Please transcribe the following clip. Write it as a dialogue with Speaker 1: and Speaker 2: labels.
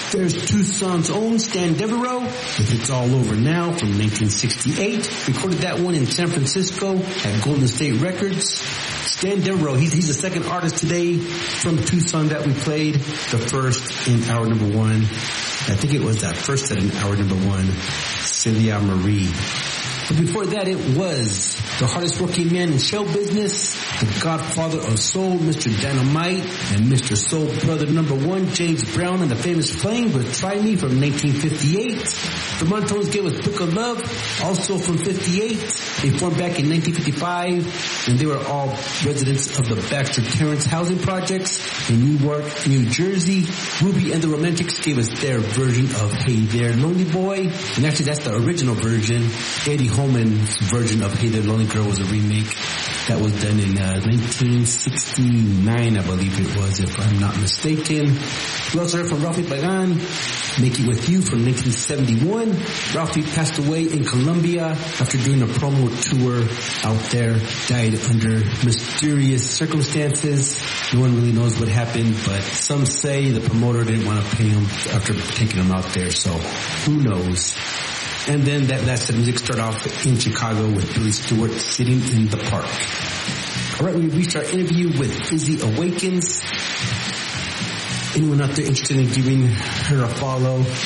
Speaker 1: There's Tucson's own Stan Devereaux, with It's All Over Now from 1968. Recorded that one in San Francisco at Golden State Records. Stan Devereaux, he's the second artist today from Tucson that we played. The first in hour number one. I think it was that first set in hour number one, Celia Marie. But before that, it was the hardest working man in show business, the godfather of soul, Mr. Dynamite, and Mr. Soul Brother number one, James Brown, and the famous Flame with Try Me from 1958. The Montones gave us Book of Love, also from 58. They formed back in 1955, and they were all residents of the Baxter Terrace housing projects in Newark, New Jersey. Ruby and the Romantics gave us their version of Hey There, Lonely Boy, and actually that's the original version. Eddie Holman's version of Hey There, Lonely Girl was a remake that was done in 1969, I believe it was, if I'm not mistaken. We also heard from Ralphie Pagan, Make It With You from 1971. Ralphie passed away in Colombia after doing a promo tour out there, died under mysterious circumstances. No one really knows what happened, but some say the promoter didn't want to pay him after taking him out there, so who knows. And then that set of music started off in Chicago with Billy Stewart, Sitting in the Park. All right, we reached our interview with Fizzy Awakens. Anyone out there interested in giving her a follow?